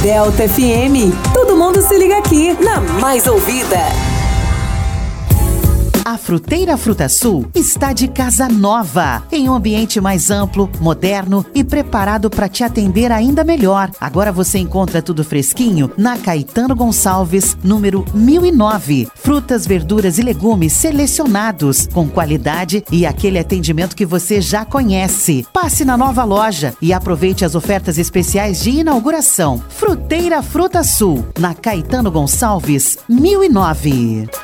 Delta FM. Todo mundo se liga aqui na mais ouvida. A Fruteira Fruta Sul está de casa nova, em um ambiente mais amplo, moderno e preparado para te atender ainda melhor. Agora você encontra tudo fresquinho na Caetano Gonçalves, número 1009. Frutas, verduras e legumes selecionados, com qualidade e aquele atendimento que você já conhece. Passe na nova loja e aproveite as ofertas especiais de inauguração. Fruteira Fruta Sul, na Caetano Gonçalves, 1009.